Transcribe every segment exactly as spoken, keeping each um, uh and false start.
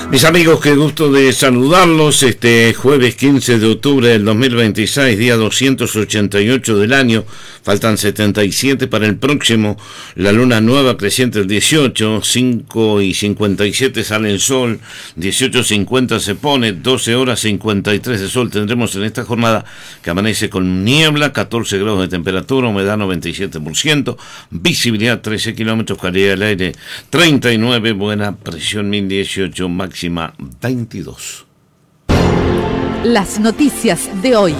Mis amigos, qué gusto de saludarlos este jueves quince de octubre del dos mil veintiséis, día doscientos ochenta y ocho del año. Faltan setenta y siete para el próximo. La luna nueva creciente el dieciocho, cinco y cincuenta y siete sale el sol, dieciocho cincuenta se pone, doce horas cincuenta y tres de sol tendremos en esta jornada que amanece con niebla, catorce grados de temperatura, humedad noventa y siete por ciento, visibilidad trece kilómetros, calidad del aire treinta y nueve, buena presión mil dieciocho, máxima veintidós. Las noticias de hoy.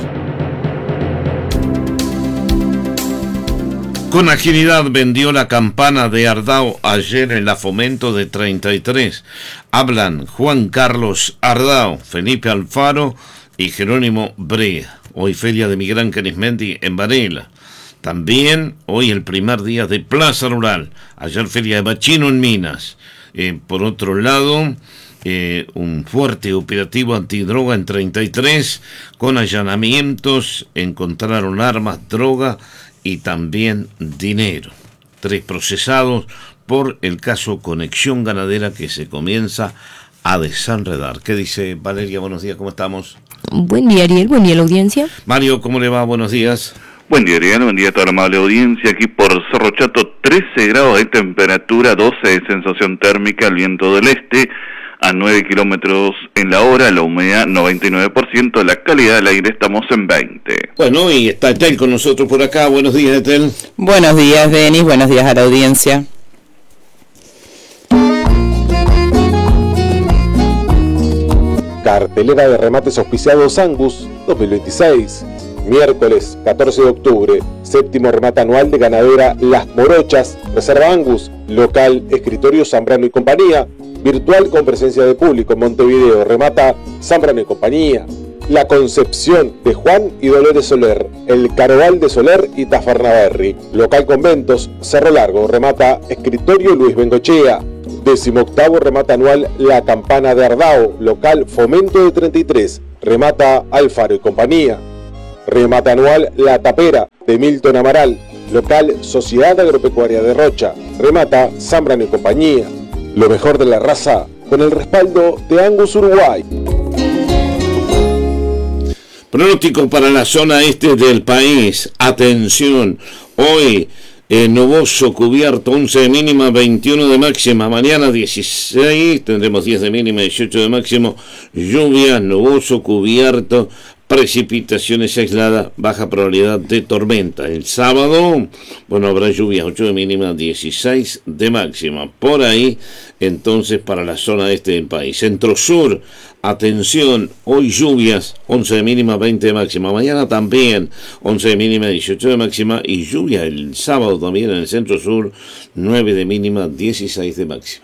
Con agilidad vendió la campana de Ardao ayer en la Fomento de treinta y tres. Hablan Juan Carlos Ardao, Felipe Alfaro y Jerónimo Brea. Hoy feria de Miguel Arismendi en Varela. También hoy el primer día de Plaza Rural. Ayer feria de Bachino en Minas. Eh, por otro lado... Eh, un fuerte operativo antidroga en treinta y tres, con allanamientos encontraron armas, droga y también dinero. Tres procesados por el caso Conexión Ganadera que se comienza a desenredar. ¿Qué dice Valeria? Buenos días, ¿cómo estamos? Buen día, Ariel, buen día la audiencia. Mario, ¿cómo le va? Buenos días. Buen día, Ariel, buen día a toda la amable audiencia. Aquí por Cerro Chato, trece grados de temperatura, doce de sensación térmica, el viento del este a nueve kilómetros en la hora, la humedad noventa y nueve por ciento, la calidad del aire estamos en veinte. Bueno, y está Etel con nosotros por acá. Buenos días, Etel. Buenos días, Denis, buenos días a la audiencia. Cartelera de remates auspiciados Angus dos mil veintiséis. Miércoles catorce de octubre, séptimo remate anual de ganadera Las Morochas, Reserva Angus, local Escritorio Zambrano y Compañía, virtual con presencia de público en Montevideo, remata Zambrano y Compañía. La Concepción de Juan y Dolores Soler, el Caroval de Soler y Tafarnaberry, local Conventos, Cerro Largo, remata Escritorio Luis Bengochea. Décimo octavo remata anual La Campana de Ardao, local Fomento de treinta y tres, remata Alfaro y Compañía. Remata anual La Tapera de Milton Amaral, local Sociedad Agropecuaria de Rocha, remata Zambrano y Compañía. Lo mejor de la raza con el respaldo de Angus Uruguay. Pronóstico para la zona este del país. Atención, hoy eh, nuboso cubierto, once de mínima, veintiuno de máxima. Mañana dieciséis, tendremos diez de mínima, dieciocho de máximo. Lluvia, nuboso cubierto, precipitaciones aisladas, baja probabilidad de tormenta. El sábado, bueno, habrá lluvia, ocho de mínima, dieciséis de máxima. Por ahí, entonces, para la zona este del país. Centro-sur, atención, hoy lluvias, once de mínima, veinte de máxima. Mañana también, once de mínima, dieciocho de máxima. Y lluvia el sábado también en el centro-sur, nueve de mínima, dieciséis de máxima.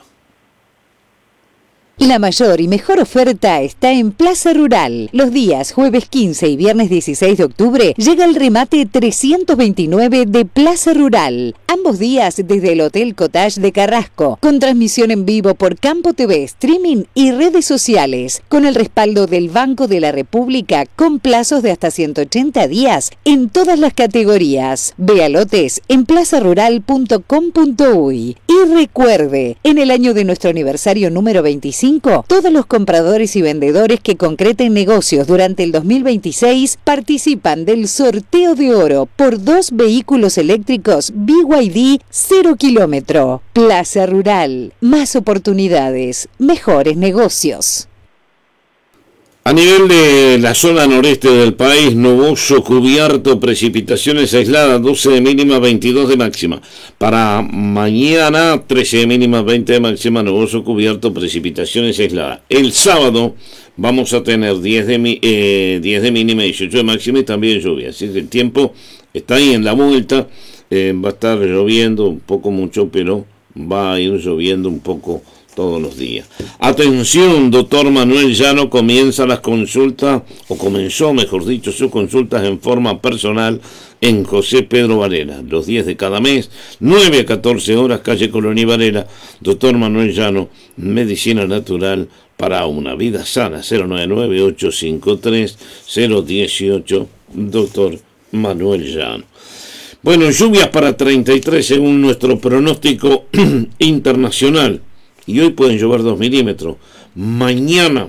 La mayor y mejor oferta está en Plaza Rural. Los días jueves quince y viernes dieciséis de octubre llega el remate trescientos veintinueve de Plaza Rural. Ambos días desde el Hotel Cottage de Carrasco, con transmisión en vivo por Campo T V, streaming y redes sociales, con el respaldo del Banco de la República, con plazos de hasta ciento ochenta días en todas las categorías. Vea lotes en plaza rural punto com punto uy. Y recuerde, en el año de nuestro aniversario número veinticinco, todos los compradores y vendedores que concreten negocios durante el dos mil veintiséis participan del sorteo de oro por dos vehículos eléctricos B Y D cero kilómetro. Plaza Rural, más oportunidades, mejores negocios. A nivel de la zona noreste del país, nuboso cubierto, precipitaciones aisladas, doce de mínima, veintidós de máxima. Para mañana, trece de mínima, veinte de máxima, nuboso cubierto, precipitaciones aisladas. El sábado vamos a tener diez de, eh, diez de mínima, dieciocho de máxima y también lluvia. Así que el tiempo está ahí en la vuelta, eh, va a estar lloviendo un poco mucho, pero va a ir lloviendo un poco todos los días. Atención, doctor Manuel Llano comienza las consultas, o comenzó, mejor dicho, sus consultas en forma personal en José Pedro Varela, los días de cada mes, nueve a catorce horas, calle Colón y Varela. Doctor Manuel Llano, medicina natural para una vida sana. Cero nueve nueve, ocho cinco tres, cero uno ocho, doctor Manuel Llano. Bueno, lluvias para treinta y tres según nuestro pronóstico internacional. y hoy pueden llover dos milímetros. Mañana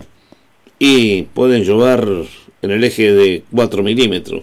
y pueden llover en el eje de cuatro milímetros.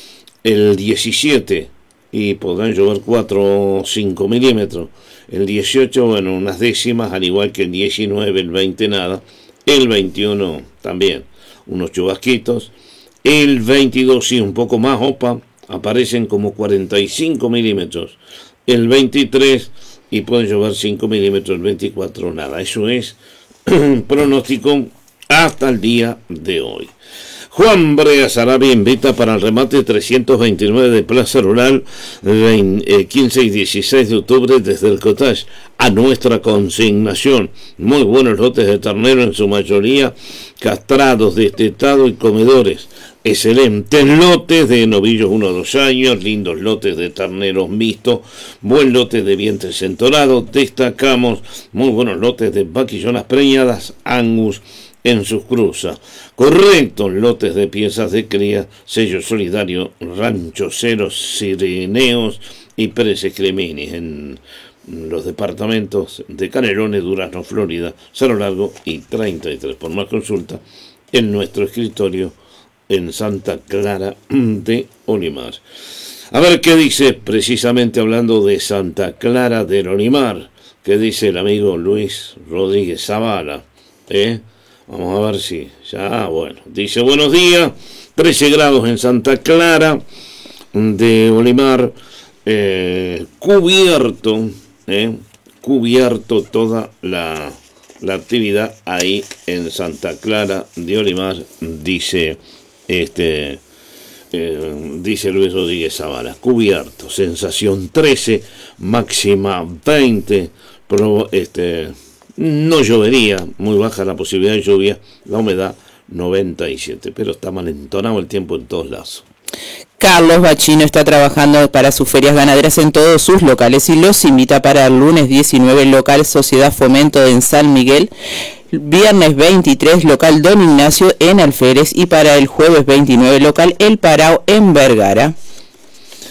El diecisiete y podrán llover cuatro o cinco milímetros. El dieciocho, bueno, unas décimas, al igual que el diecinueve, el veinte nada. El veintiuno también, unos chubasquitos. El veintidós sí, un poco más, opa, aparecen como cuarenta y cinco milímetros. El veintitrés y pueden llover cinco milímetros. El veinticuatro nada. Eso es pronóstico hasta el día de hoy. Juan Brea Sarabia invita para el remate trescientos veintinueve de Plaza Rural quince y dieciséis de octubre desde el Cottage a nuestra consignación. Muy buenos lotes de ternero, en su mayoría castrados, destetados y comedores. Excelentes lotes de novillos uno a dos años, lindos lotes de terneros mixtos, buen lote de vientres entorados. Destacamos muy buenos lotes de vaquillonas preñadas, Angus en sus cruzas. Correctos lotes de piezas de cría, sello solidario, Rancho Cero, Sireneos y Pérez Cremini en los departamentos de Canelones, Durazno, Florida, Cerro Largo y treinta y tres. Por más consulta, en nuestro escritorio en Santa Clara de Olimar. A ver qué dice, precisamente hablando de Santa Clara de Olimar, qué dice el amigo Luis Rodríguez Zavala, ¿eh? Vamos a ver si ya, bueno, dice buenos días, trece grados en Santa Clara de Olimar, eh, cubierto, eh, cubierto toda la, la actividad ahí en Santa Clara de Olimar, dice este, eh, dice Luis Rodríguez Zavala, cubierto, sensación trece, máxima veinte, pro, este... No llovería, muy baja la posibilidad de lluvia, la humedad noventa y siete, pero está malentonado el tiempo en todos lados. Carlos Bachino está trabajando para sus ferias ganaderas en todos sus locales y los invita para el lunes diecinueve local Sociedad Fomento en San Miguel, viernes veintitrés local Don Ignacio en Alférez y para el jueves veintinueve local El Parao en Vergara.